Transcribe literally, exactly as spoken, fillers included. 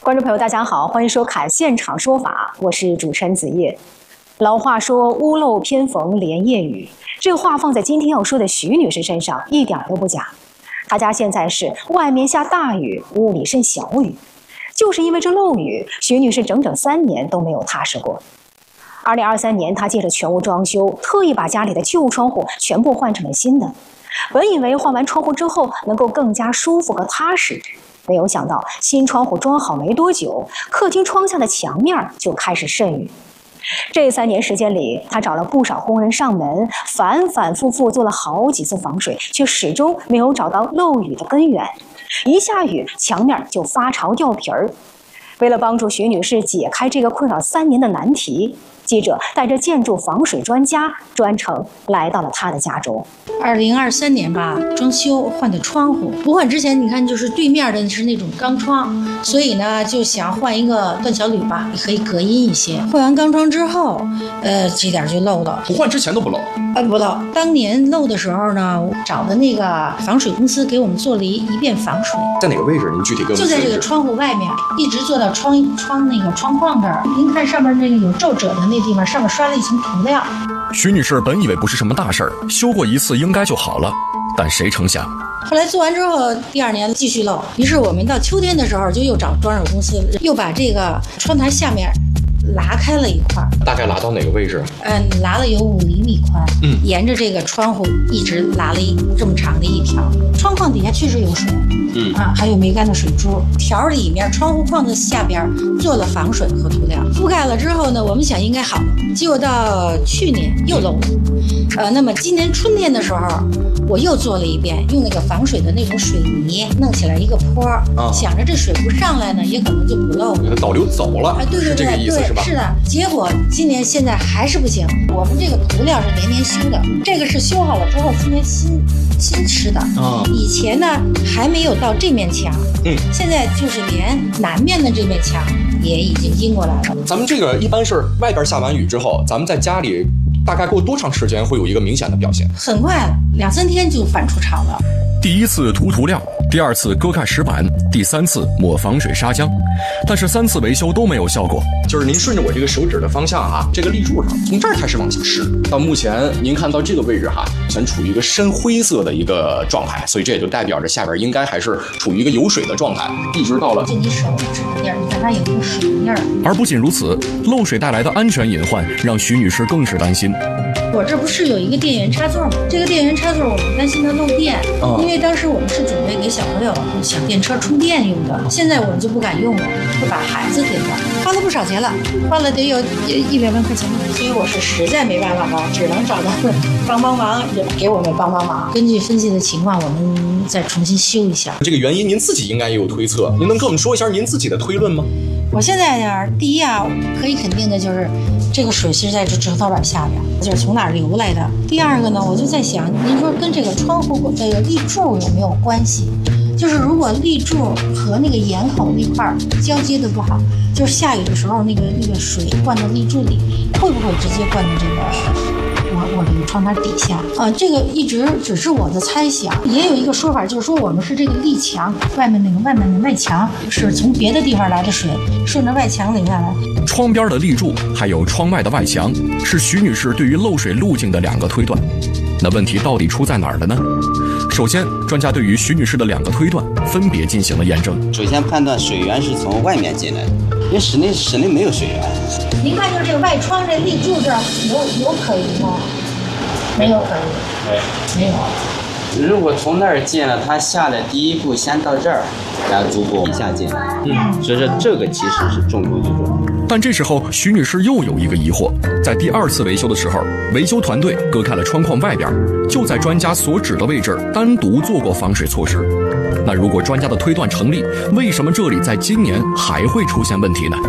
观众朋友，大家好，欢迎收看《现场说法》，我是主持人子叶。老话说“屋漏偏逢连夜雨”，这个话放在今天要说的徐女士身上一点都不假。她家现在是外面下大雨，屋里剩小雨，就是因为这漏雨，徐女士整整三年都没有踏实过。二零二三年，她借着全屋装修，特意把家里的旧窗户全部换成了新的。本以为换完窗户之后能够更加舒服和踏实，没有想到新窗户装好没多久，客厅窗下的墙面就开始渗雨。这三年时间里，他找了不少工人上门，反反复复做了好几次防水，却始终没有找到漏雨的根源。一下雨，墙面就发潮掉皮儿。为了帮助徐女士解开这个困扰三年的难题，记者带着建筑防水专家专程来到了她的家中。 二零二三年吧，装修换的窗户，不换之前，你看就是对面的是那种钢窗，所以呢就想换一个断小铝吧，也可以隔音一些。换完钢窗之后，呃，这点就漏了。 不换之前都不漏？ 呃，不漏。当年漏的时候呢，找的那个防水公司给我们做了一一遍防水。 在哪个位置？您具体给我们就在这个窗户外面，一直做到窗窗那个窗框这儿。您看上面那个有皱褶的那地方，上面刷了一层涂料。 徐女士本以为不是什么大事儿，修过一次应该就好了，但谁成想， 后来做完之后，第二年继续漏。于是我们到秋天的时候，就又找装修公司，又把这个窗台下面拉开了一块， 大概拉到哪个位置？ 嗯，拉了有五厘米宽。嗯，沿着这个窗户一直拉了一这么长的一条。窗框底下确实有水，嗯啊，还有没干的水珠。条里面窗户框的下边做了防水和涂料，覆盖了之后呢，我们想应该好了。结果到去年又漏了，呃，那么今年春天的时候，我又做了一遍，用那个防水的那种水泥弄起来一个坡，啊、想着这水不上来呢，也可能就不漏了。 给它导流走了，啊、 对对对， 是这个意思是吧？ 是的。结果今年现在还是不行，我们这个涂料是年年修的，这个是修好了之后今年新新吃的。啊，以前呢还没有到这面墙，嗯，现在就是连南面的这面墙也已经阴过来了。 咱们这个一般是外边下完雨之后，咱们在家里大概过多长时间会有一个明显的表现？ 很快，两三天就反出潮了。 第一次涂涂料，第二次割盖石板，第三次抹防水砂浆，但是三次维修都没有效果。 就是您顺着我这个手指的方向哈，这个立柱上从这儿开始往下试，到目前您看到这个位置哈，全处于一个深灰色的一个状态，所以这也就代表着下边应该还是处于一个有水的状态，一直到了就你手指的地儿，你看它有一个水印儿。 而不仅如此，漏水带来的安全隐患让徐女士更是担心。 我这不是有一个电源插座吗？这个电源插座我们担心它漏电，哦、因为当时我们是准备给小朋友小电车充电用的，现在我们就不敢用了，会把孩子给了，花了不少钱了，花了得有一百万块钱了，所以我是实在没办法了，只能找到帮帮忙，给我们帮帮忙。根据分析的情况，我们再重新修一下。 这个原因您自己应该也有推测，您能跟我们说一下您自己的推论吗？ 我现在呢，第一啊，可以肯定的就是这个水是在这指头板下边，就是从哪儿流来的。第二个呢，我就在想，您说跟这个窗户的立柱有没有关系？就是如果立柱和那个檐口那块交接的不好，就是下雨的时候那个那个水灌到立柱里，会不会直接灌到这个我我这个窗台底下？啊，这个一直只是我的猜想。也有一个说法，就是说我们是这个立墙外面那个外面的外墙是从别的地方来的水，顺着外墙流下来。 窗边的立柱还有窗外的外墙，是徐女士对于漏水路径的两个推断。那问题到底出在哪儿了呢？首先，专家对于徐女士的两个推断分别进行了验证。 首先判断水源是从外面进来的，因为室内室内没有水源。 您看，就是这个外窗这立柱这儿有有可疑吗？没有可疑，没有。 如果从那儿进了，它下来第一步先到这儿，然后逐步往下进。嗯，所以说这个其实是重中之重。 但这时候徐女士又有一个疑惑，在第二次维修的时候，维修团队割开了窗框外边，就在专家所指的位置单独做过防水措施。那如果专家的推断成立，为什么这里在今年还会出现问题呢？